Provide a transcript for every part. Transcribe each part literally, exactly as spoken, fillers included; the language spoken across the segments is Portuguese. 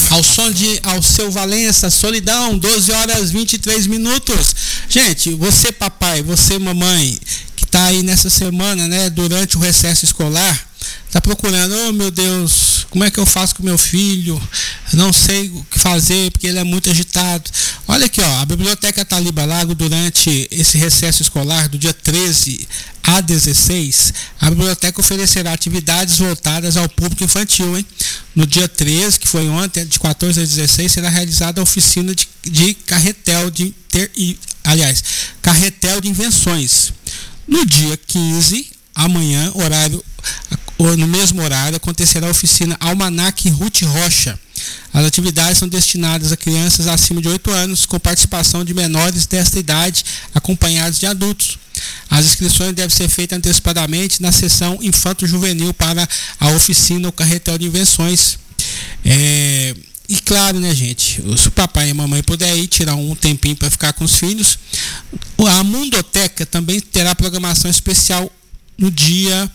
Ao som de Alceu Valença, Solidão, doze horas e vinte e três minutos. Gente, você papai, você mamãe, que está aí nessa semana, né, durante o recesso escolar, está procurando, oh meu Deus, como é que eu faço com meu filho? Não sei o que fazer porque ele é muito agitado. Olha aqui, ó, a Biblioteca Taliba Lago, durante esse recesso escolar do dia treze a dezesseis, a biblioteca oferecerá atividades voltadas ao público infantil, hein? No dia treze, que foi ontem, de quatorze a dezesseis, será realizada a oficina de, de carretel de ter, aliás, carretel de invenções. No dia quinze, amanhã, horário no mesmo horário, acontecerá a oficina Almanac Ruth Rocha. As atividades são destinadas a crianças acima de oito anos, com participação de menores desta idade, acompanhados de adultos. As inscrições devem ser feitas antecipadamente na seção Infanto-Juvenil para a oficina O Carretel de Invenções. É, e claro, né, gente, se o papai e a mamãe puder ir tirar um tempinho para ficar com os filhos, a Mundoteca também terá programação especial no dia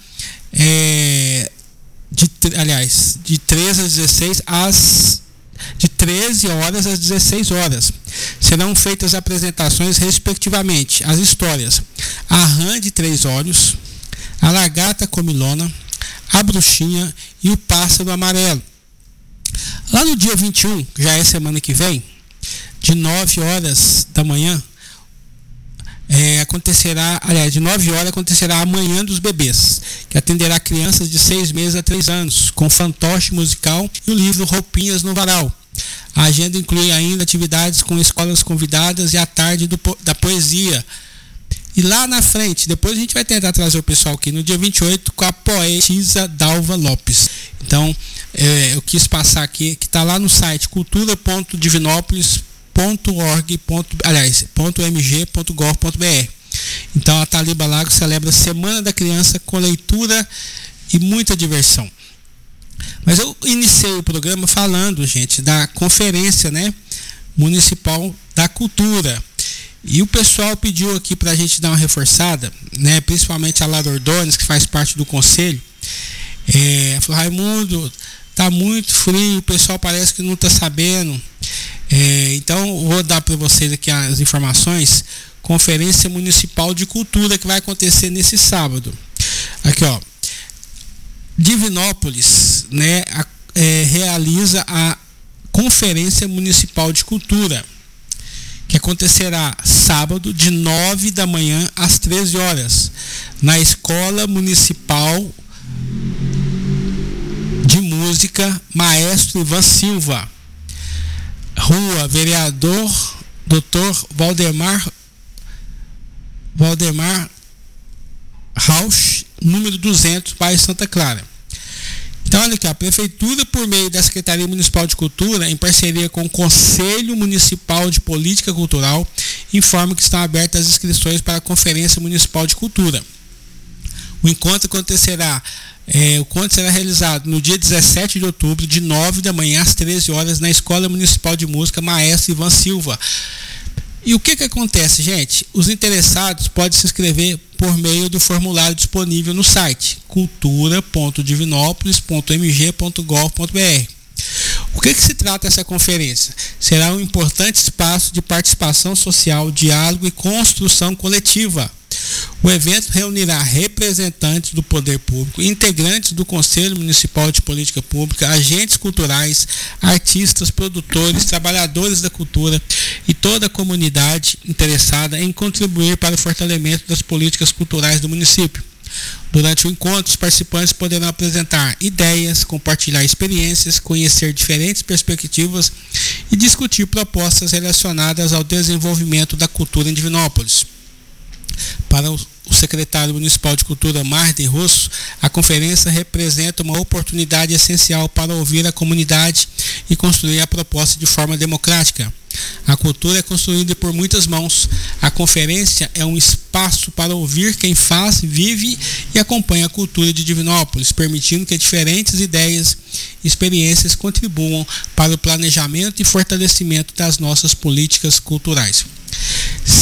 É, de, aliás, de treze às dezesseis, às, de treze horas às dezesseis horas. Serão feitas apresentações, respectivamente, as histórias A Rã de Três Olhos, A Lagarta Comilona, A Bruxinha e O Pássaro Amarelo. Lá no dia vinte e um, já é semana que vem, de nove horas da manhã, É, acontecerá, aliás, de nove horas acontecerá a Manhã dos Bebês, que atenderá crianças de seis meses a três anos, com fantoche musical e o livro Roupinhas no Varal. A agenda inclui ainda atividades com escolas convidadas e a tarde do, da poesia. E lá na frente, depois a gente vai tentar trazer o pessoal aqui no dia vinte e oito com a poetisa Dalva Lopes. Então, é, eu quis passar aqui, que está lá no site cultura ponto divinópolis ponto org, aliás, .mg.gov.br. Então a Taliba Lago celebra a Semana da Criança com leitura e muita diversão. Mas eu iniciei o programa falando, gente, da Conferência, né, Municipal da Cultura. E o pessoal pediu aqui para a gente dar uma reforçada, né, principalmente a Lara Ordones, que faz parte do conselho. É, falou, Raimundo, tá muito frio, o pessoal parece que não está sabendo. É, então, vou dar para vocês aqui as informações. Conferência Municipal de Cultura que vai acontecer nesse sábado. Aqui, ó. Divinópolis, né, a, é, realiza a Conferência Municipal de Cultura, que acontecerá sábado de nove da manhã às treze horas, na Escola Municipal de Música Maestro Ivan Silva, Rua Vereador doutor Valdemar Valdemar Rausch, número duzentos, bairro Santa Clara. Então, olha aqui, a Prefeitura, por meio da Secretaria Municipal de Cultura, em parceria com o Conselho Municipal de Política Cultural, informa que estão abertas as inscrições para a Conferência Municipal de Cultura. O encontro acontecerá É, o encontro será realizado no dia dezessete de outubro, de nove da manhã às treze horas, na Escola Municipal de Música Maestro Ivan Silva. E o que que acontece, gente? Os interessados podem se inscrever por meio do formulário disponível no site cultura ponto divinópolis ponto m g ponto gov ponto b r. O que que se trata essa conferência? Será um importante espaço de participação social, diálogo e construção coletiva. O evento reunirá representantes do poder público, integrantes do Conselho Municipal de Política Pública, agentes culturais, artistas, produtores, trabalhadores da cultura e toda a comunidade interessada em contribuir para o fortalecimento das políticas culturais do município. Durante o encontro, os participantes poderão apresentar ideias, compartilhar experiências, conhecer diferentes perspectivas e discutir propostas relacionadas ao desenvolvimento da cultura em Divinópolis. Para o secretário municipal de Cultura, Marden Russo, a conferência representa uma oportunidade essencial para ouvir a comunidade e construir a proposta de forma democrática. A cultura é construída por muitas mãos. A conferência é um espaço para ouvir quem faz, vive e acompanha a cultura de Divinópolis, permitindo que diferentes ideias e experiências contribuam para o planejamento e fortalecimento das nossas políticas culturais.